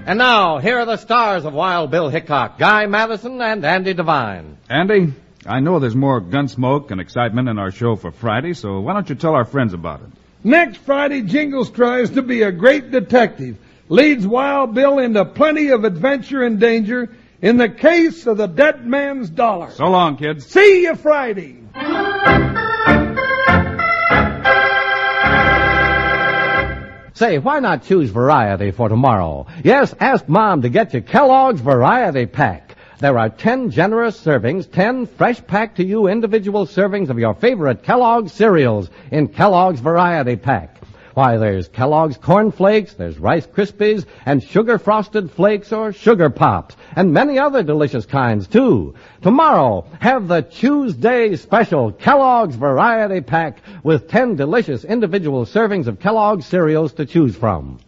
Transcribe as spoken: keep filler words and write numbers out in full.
And now, here are the stars of Wild Bill Hickok, Guy Madison and Andy Devine. Andy, I know there's more gunsmoke and excitement in our show for Friday, so why don't you tell our friends about it? Next Friday, Jingles tries to be a great detective, leads Wild Bill into plenty of adventure and danger in the case of the dead man's dollar. So long, kids. See you Friday. Say, why not choose variety for tomorrow? Yes, ask Mom to get you Kellogg's Variety Pack. There are ten generous servings, ten fresh-packed-to-you individual servings of your favorite Kellogg's cereals in Kellogg's Variety Pack. Why, there's Kellogg's Corn Flakes, there's Rice Krispies, and Sugar-Frosted Flakes or Sugar Pops, and many other delicious kinds, too. Tomorrow, have the Tuesday special Kellogg's Variety Pack with ten delicious individual servings of Kellogg's cereals to choose from.